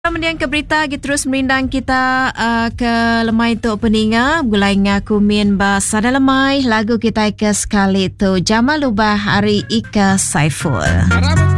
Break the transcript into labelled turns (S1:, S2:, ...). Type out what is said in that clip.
S1: Kemudian ke berita kita terus merindang kita ke lemai tu peninga gulai ngaku min ba sada lemai lagu kita ke sekali tu Jamal Ubah Hari Ika Saiful.